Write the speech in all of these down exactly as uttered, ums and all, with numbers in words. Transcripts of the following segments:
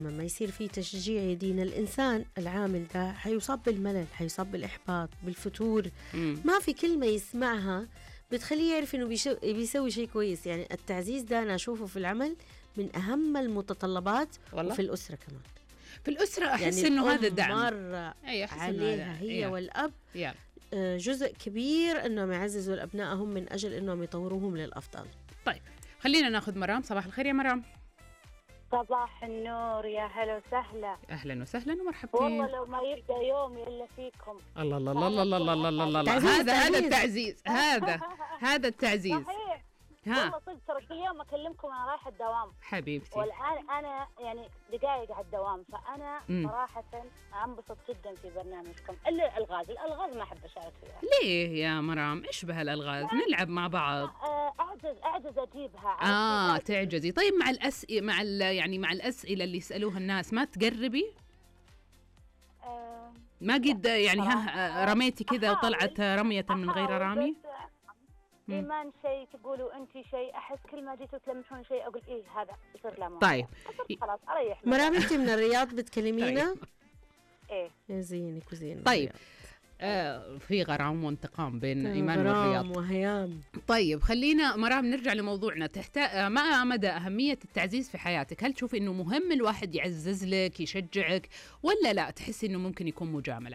لما يصير في تشجيع يدين الإنسان العامل ده حيصاب بالملل، حيصاب بالإحباط، بالفتور. مم. ما في كلمة يسمعها بتخليه يعرف إنه بيشو... بيسوي شيء كويس. يعني التعزيز ده أنا أشوفه في العمل من أهم المتطلبات، والله. وفي الأسرة كمان. في الأسرة أحس يعني إنه هذا الأم دعم مرة أي أحس إنه عليها هذا- هي يا. والأب يا. آه، جزء كبير إنهم يعززوا الأبنائهم من أجل إنهم يطوروهم للأفضل. طيب خلينا ناخذ مرام. صباح الخير يا مرام. صباح النور، يا هلا وسهلا. أهلا وسهلا ومرحبا. والله لو ما يبدأ يومي إلا فيكم. الله الله الله الله الله الله الله الله الله. تعزيز، هذا هذا تعزيز. التعزيز هذا هذا التعزيز. صحيح. ها والله صدق ترى كل يوم أكلمكم أنا رايحة الدوام، حبيبتي. والآن أنا يعني دقائق على الدوام، فأنا مم. صراحة أنبسط جدا في برنامجكم. إلا الألغاز، الألغاز ما أحب أشارك فيها. ليه يا مرام؟ إيش بهالألغاز؟ نلعب مع بعض. آه، أعجز أعجز أجيبها. آه أعجز. تعجزي. طيب مع الأسئلة مع ال... يعني مع الأسئلة اللي يسألوها الناس ما تقربي؟ آه، ما قد يعني ها رميتي كذا أحاول. وطلعت رمية من غير أحاول، رامي؟ بس إيمان شيء تقولوا أنت شيء، أحس كل ما جيتوا تلمحون شيء أقول إيه هذا يصير لا موضوع. طيب خلاص أريح. مرام أنت من الرياض بتكلمينا؟ طيب. إيه. يا زينك وزين طيب. الرياض. آه في غرام وانتقام بين إيمان غرام والرياض. وهيام. طيب خلينا مرام نرجع لموضوعنا. تحتاج ما مدى أهمية التعزيز في حياتك؟ هل تشوفي إنه مهم الواحد يعزز لك يشجعك ولا لا تحسي إنه ممكن يكون مجاملة؟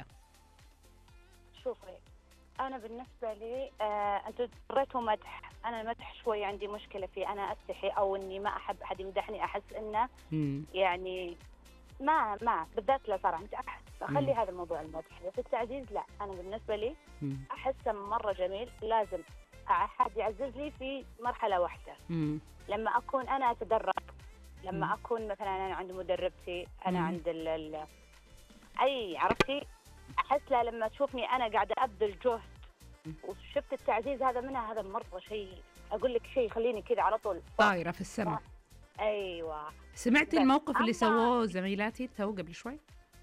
شوفي أنا بالنسبة لي آه، أنتوا اضطريتوا مدح، أنا المدح شوي عندي مشكلة فيه، أنا أستحي أو إني ما أحب أحد يمدحني، أحس إنه مم. يعني ما ما بالذات لا صراحة أحس أخلي مم. هذا الموضوع المدح، بس التعزيز لا. أنا بالنسبة لي مم. أحسه مرة جميل، لازم أحد يعزز لي في مرحلة واحدة. مم. لما أكون أنا أتدرب، لما مم. أكون مثلا أنا عند مدربتي، أنا مم. عند ال ال أي عرفتي، أحس لا لما تشوفني أنا قاعدة أبذل جهد وشفت التعزيز هذا منها، هذا مرة شيء أقول لك شيء يخليني كذا على طول طايرة في السماء. أيوة. سمعتي بس الموقف اللي أما- سووه زميلاتي تو قبل شوي؟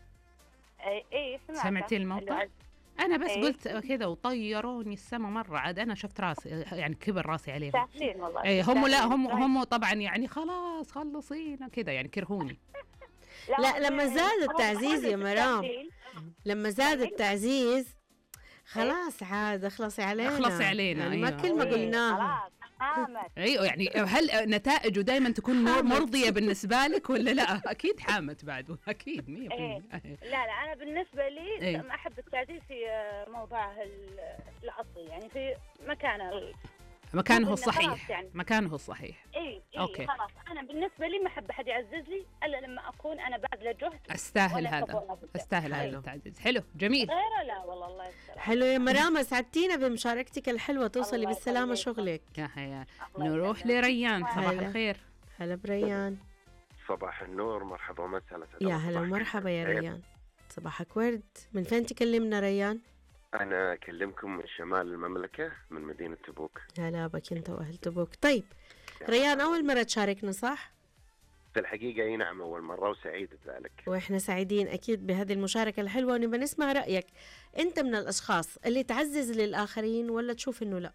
أي إيه سمعت. سمعتي الموقف؟ أنا بس إيه. قلت كذا وطيروني السما مرة. عاد أنا شفت راسي يعني كبر راسي عليهم. ساهلين والله. اي هم لا هم ساهلين. هم طبعا يعني خلاص خلصينا كذا يعني كرهوني. لا، لما يعني زاد هم التعزيز يا هم مرام. التعزيز. لما زاد التعزيز خلاص عاد اخلصي علينا. اخلصي علينا، يعني ما أيوة. كلمة إيه، قلناها. خلاص حامد. ايوه يعني هل نتائجه دائما تكون مر- مرضيه بالنسبه لك ولا لا؟ اكيد حامت بعده اكيد مية بالمية. لا لا أنا بالنسبة لي إيه. ما أحب التعزيز في موضعه ال- الأصلي، يعني في مكانه ال- مكانه إنه الصحيح. خلاص يعني. مكانه الصحيح. اي اي أوكي. خلاص. انا بالنسبه لي ما احب احد يعزز لي الا لما اكون انا باذله جهد. استاهل ولا هذا أكبر نفسي. استاهل هذا حلو. التعزيز. حلو جميل. غيره لا والله الله يستر. حلو يا مرام، اسعدتينا بمشاركتك الحلوة. توصلي الله بالسلامة يخليك. شغلك. يا حيا. الله نروح يسلمك. لريان. صباح هلا. الخير. هلا بريان. صباح النور، مرحبا ومسهلا. يا هلا ومرحبا يا ريان. صباحك ورد. من فين تكلمنا ريان؟ أنا أكلمكم من شمال المملكة من مدينة تبوك. هلا بك انت واهل تبوك. طيب ريان، اول مرة تشاركنا صح؟ في الحقيقة أي نعم، أول مرة وسعيد بذلك. واحنا سعيدين اكيد بهذه المشاركة الحلوة، ونبى نسمع رأيك. انت من الاشخاص اللي تعزز للاخرين ولا تشوف انه لا؟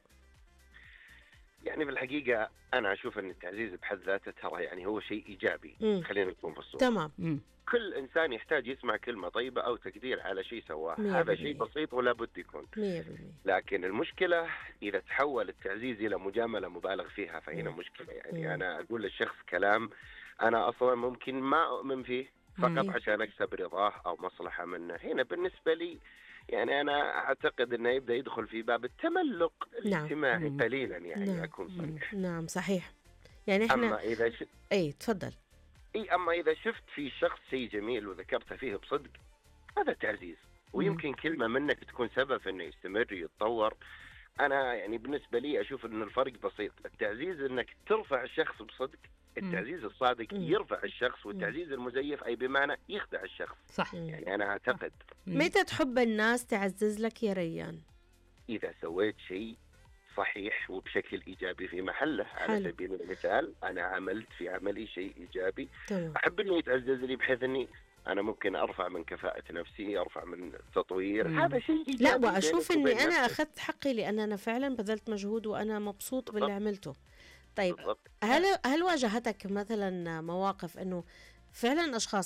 يعني في الحقيقة أنا أشوف أن التعزيز بحد ذاته ترى يعني هو شيء إيجابي. مم. خلينا نكون في الصورة. تمام. مم. كل إنسان يحتاج يسمع كلمة طيبة أو تقدير على شيء سواه. مية هذا شيء بالمية. بسيط ولا بد يكون. مية بالمية. لكن المشكلة إذا تحول التعزيز إلى مجاملة مبالغ فيها فهنا مم. مشكلة. يعني مم. أنا أقول للشخص كلام أنا أصلا ممكن ما أؤمن فيه فقط مم. عشان أكسب رضاه أو مصلحة منه. هنا بالنسبة لي يعني أنا أعتقد أنه يبدأ يدخل في باب التملق نعم. الاجتماعي مم. قليلا، يعني نعم. أكون صريح. نعم صحيح. يعني احنا أما إذا ش... اي تفضل. إيه أما إذا شفت في شخص شيء جميل وذكرته فيه بصدق، هذا تعزيز، ويمكن كلمة منك تكون سبب في أنه يستمر يتطور. أنا يعني بالنسبة لي أشوف أن الفرق بسيط. التعزيز أنك ترفع الشخص بصدق، التعزيز الصادق مم. يرفع الشخص، والتعزيز المزيف أي بمعنى يخدع الشخص. صح. مم. يعني أنا أعتقد مم. متى تحب الناس تعزز لك يا ريان؟ إذا سويت شيء صحيح وبشكل إيجابي في محله. على حلو. سبيل المثال أنا عملت في عملي شيء إيجابي، تمام. أحب أنه يتعزز لي بحيث أني أنا ممكن أرفع من كفاءة نفسي، أرفع من تطوير. مم. هذا شيء إيجابي. لا، واشوف بينك اني وبين انا نفسك. اخذت حقي لان انا فعلا بذلت مجهود وانا مبسوط باللي بالضبط. عملته. طيب بالضبط. هل هل واجهتك مثلا مواقف انه فعلا اشخاص